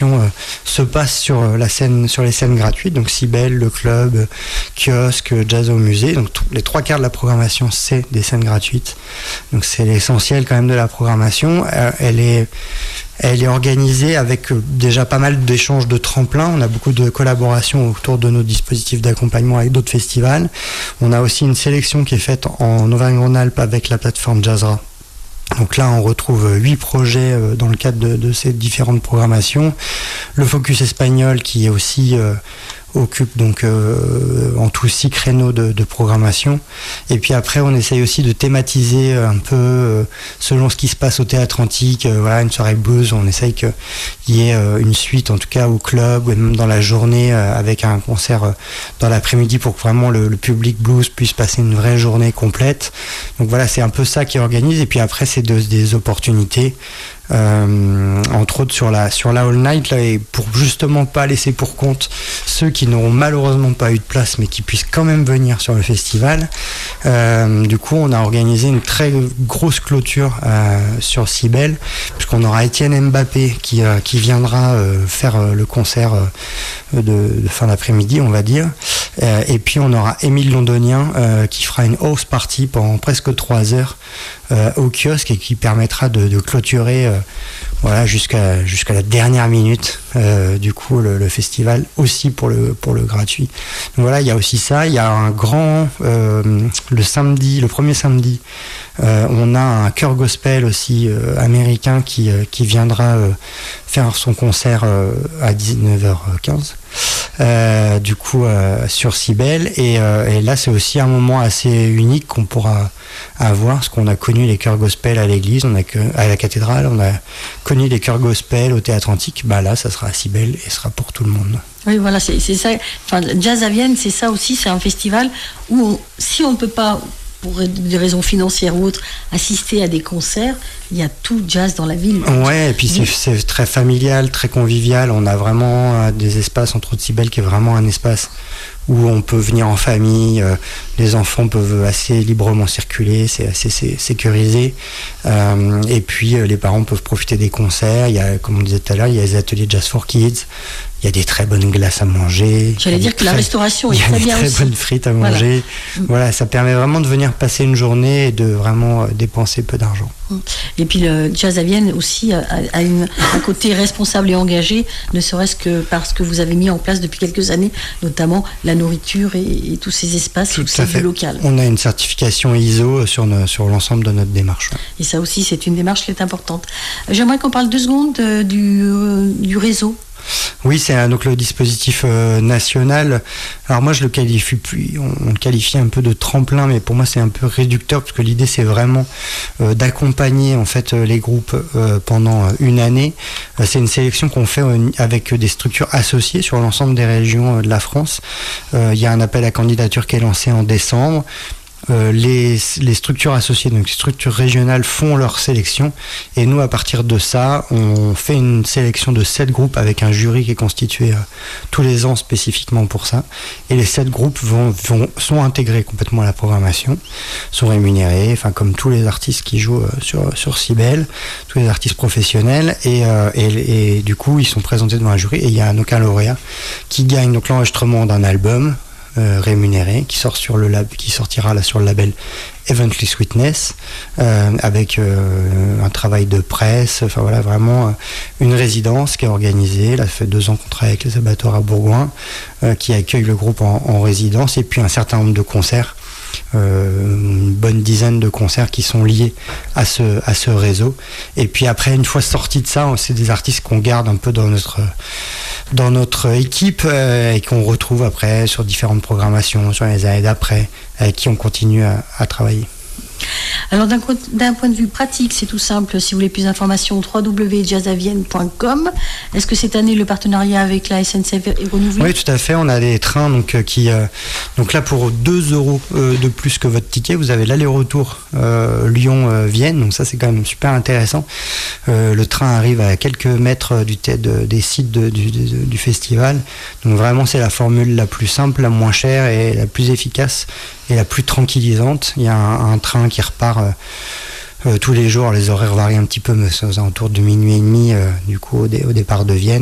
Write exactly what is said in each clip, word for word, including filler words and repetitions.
programmation euh, se passe sur euh, la scène, sur les scènes gratuites, donc Cybèle, le club, euh, kiosque, jazz au musée. Donc t- les trois quarts de la programmation, c'est des scènes gratuites. Donc c'est l'essentiel quand même de la programmation. Euh, elle est Elle est organisée avec déjà pas mal d'échanges de tremplins. On a beaucoup de collaborations autour de nos dispositifs d'accompagnement avec d'autres festivals. On a aussi une sélection qui est faite en Auvergne-Rhône-Alpes avec la plateforme Jazzra. Donc là, on retrouve huit projets dans le cadre de, de ces différentes programmations. Le Focus Espagnol qui est aussi... Euh, occupe donc euh, en tout six créneaux de, de programmation. Et puis après, on essaye aussi de thématiser un peu euh, selon ce qui se passe au Théâtre Antique. Euh, voilà, une soirée blues, on essaye qu'il y ait euh, une suite, en tout cas au club, ou même dans la journée, euh, avec un concert euh, dans l'après-midi pour que vraiment le, le public blues puisse passer une vraie journée complète. Donc voilà, c'est un peu ça qui organise. Et puis après, c'est de, des opportunités. Euh, entre autres sur la sur la All Night là, et pour justement pas laisser pour compte ceux qui n'auront malheureusement pas eu de place mais qui puissent quand même venir sur le festival. Euh, du coup, on a organisé une très grosse clôture euh, sur Cybèle, puisqu'on aura Étienne Mbappé qui euh, qui viendra euh, faire euh, le concert euh, de, de fin d'après-midi, on va dire. Euh, et puis on aura Émile Londonien euh, qui fera une house party pendant presque trois heures euh, au kiosque et qui permettra de, de clôturer euh, voilà, jusqu'à jusqu'à la dernière minute euh, du coup le, le festival aussi pour le pour le gratuit. Donc voilà, il y a aussi ça. Il y a un grand euh, le samedi, le premier samedi, euh, on a un chœur gospel aussi euh, américain qui euh, qui viendra euh, faire son concert euh, à dix-neuf heures quinze. Euh, du coup euh, sur Cybèle et, euh, et là c'est aussi un moment assez unique qu'on pourra avoir, parce qu'on a connu les chœurs gospel à l'église, on a que, à la cathédrale, on a connu les chœurs gospel au Théâtre Antique. Bah là ça sera à Cybèle et sera pour tout le monde. Oui, voilà, c'est, c'est ça. Enfin, Jazz à Vienne, c'est ça aussi, c'est un festival où on, si on ne peut pas, pour des raisons financières ou autres, assister à des concerts, il y a tout jazz dans la ville. Ouais, et puis c'est, c'est très familial, très convivial. On a vraiment euh, des espaces, entre autres Cybèle, qui est vraiment un espace où on peut venir en famille, euh, les enfants peuvent assez librement circuler, c'est assez c'est, sécurisé. Euh, et puis euh, les parents peuvent profiter des concerts. Il y a, comme on disait tout à l'heure, il y a les ateliers Jazz for Kids. Il y a des très bonnes glaces à manger. J'allais dire que très, la restauration est très bien aussi. Il y a des très bonnes frites à manger. Voilà. Voilà, ça permet vraiment de venir passer une journée et de vraiment dépenser peu d'argent. Et puis le Jazz à Vienne aussi a, a une, un côté responsable et engagé, ne serait-ce que parce que vous avez mis en place depuis quelques années, notamment la nourriture et, et tous ces espaces Tout où c'est du local. On a une certification I S O sur, nos, sur l'ensemble de notre démarche. Et ça aussi, c'est une démarche qui est importante. J'aimerais qu'on parle deux secondes euh, du, euh, du réseau. Oui, c'est un, donc le dispositif euh, national. Alors moi, je le qualifie plus, on, on le qualifie un peu de tremplin, mais pour moi, c'est un peu réducteur parce que l'idée, c'est vraiment euh, d'accompagner en fait les groupes euh, pendant une année. Euh, c'est une sélection qu'on fait euh, avec des structures associées sur l'ensemble des régions euh, de la France. Euh, il y a un appel à candidature qui est lancé en décembre. Euh, les, les structures associées, donc les structures régionales, font leur sélection et nous, à partir de ça, on fait une sélection de sept groupes avec un jury qui est constitué euh, tous les ans spécifiquement pour ça, et les sept groupes vont, vont, sont intégrés complètement à la programmation, sont rémunérés, enfin comme tous les artistes qui jouent euh, sur, sur Cybèle, tous les artistes professionnels, et, euh, et, et du coup ils sont présentés devant un jury et il y a un aucun lauréat qui gagne donc l'enregistrement d'un album Euh, rémunéré qui sort sur le lab, qui sortira là sur le label Evently Sweetness euh, avec euh, un travail de presse, enfin voilà, vraiment euh, une résidence qui est organisée. Là, ça fait deux ans qu'on travaille avec les abattoirs à Bourgoin euh, qui accueillent le groupe en, en résidence, et puis un certain nombre de concerts, euh, une bonne dizaine de concerts qui sont liés à ce, à ce réseau. Et puis après, une fois sorti de ça, c'est des artistes qu'on garde un peu dans notre dans notre équipe euh, et qu'on retrouve après sur différentes programmations, sur les années d'après, avec qui on continue à, à travailler. Alors d'un, d'un point de vue pratique, c'est tout simple. Si vous voulez plus d'informations, w w w point jazz à vienne point com. Est-ce que cette année le partenariat avec la S N C F est renouvelé ? Oui, tout à fait. On a des trains donc euh, qui euh, donc là pour deux euros euh, de plus que votre ticket, vous avez l'aller-retour euh, Lyon-Vienne. Donc ça c'est quand même super intéressant. Euh, le train arrive à quelques mètres du t- de, des sites de, du, du, du festival. Donc vraiment c'est la formule la plus simple, la moins chère et la plus efficace et la plus tranquillisante. Il y a un, un train qui repart euh, euh, tous les jours. Les horaires varient un petit peu, mais c'est aux alentours de minuit et demi euh, du coup au, dé, au départ de Vienne.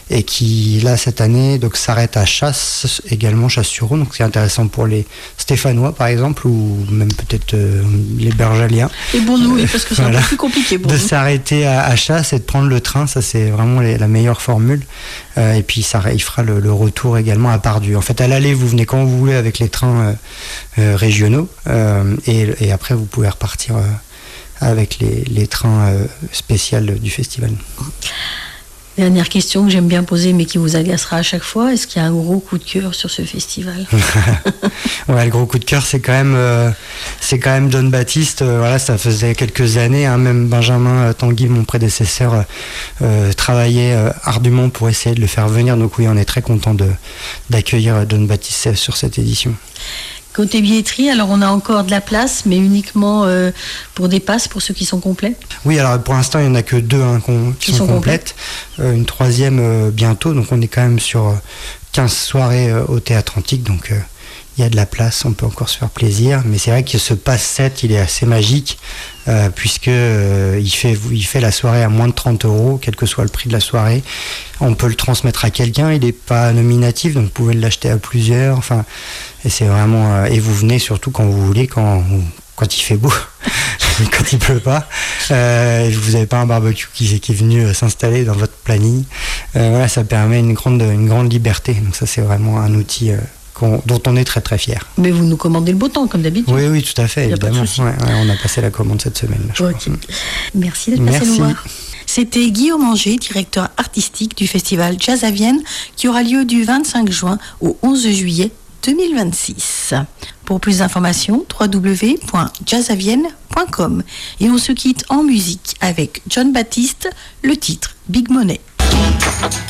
et qui là cette année donc s'arrête à Chasse également, Chasse-sur-Rhône, donc c'est intéressant pour les Stéphanois par exemple, ou même peut-être euh, les Bergaliens. Et pour nous, oui, parce que c'est voilà. un peu plus compliqué pour de nous. s'arrêter à, à Chasse et de prendre le train, ça c'est vraiment les, la meilleure formule. Euh, et puis ça, il fera le, le retour également à Pardieu. En fait, à l'aller, vous venez quand vous voulez avec les trains euh, euh, régionaux, euh, et, et après vous pouvez repartir euh, avec les, les trains euh, spéciaux du festival. Dernière question que j'aime bien poser, mais qui vous agacera à chaque fois. Est-ce qu'il y a un gros coup de cœur sur ce festival? Ouais, le gros coup de cœur, c'est quand même, euh, c'est quand même John Baptiste. Euh, voilà, ça faisait quelques années, hein, même Benjamin Tanguy, mon prédécesseur, euh, travaillait euh, ardument pour essayer de le faire venir. Donc oui, on est très content de d'accueillir John Baptiste sur cette édition. Côté billetterie, alors on a encore de la place, mais uniquement euh, pour des passes, pour ceux qui sont complets? Oui, alors pour l'instant, il n'y en a que deux hein, qui, qui sont, sont complètes. Euh, une troisième euh, bientôt, donc on est quand même sur quinze soirées euh, au Théâtre Antique, donc euh, il y a de la place, on peut encore se faire plaisir. Mais c'est vrai que ce pass sept, il est assez magique, euh, puisque euh, il fait, il fait la soirée à moins de trente euros, quel que soit le prix de la soirée. On peut le transmettre à quelqu'un, il n'est pas nominatif, donc vous pouvez l'acheter à plusieurs. Enfin, et c'est vraiment, euh, et vous venez surtout quand vous voulez, quand, quand il fait beau, quand il pleut pas. Euh, vous n'avez pas un barbecue qui, qui est venu s'installer dans votre planning. Euh, voilà, ça permet une grande, une grande liberté. Donc ça, c'est vraiment un outil euh, dont on est très très fiers. Mais vous nous commandez le beau temps, comme d'habitude. Oui, oui, tout à fait, évidemment. Ouais, ouais, on a passé la commande cette semaine. Là, je okay. crois. Merci d'être passé nous voir. C'était Guillaume Anger, directeur artistique du festival Jazz à Vienne, qui aura lieu du vingt-cinq juin au onze juillet deux mille vingt-six. Pour plus d'informations, w w w point jazz à vienne point com. Et on se quitte en musique avec John Baptiste, le titre Big Money.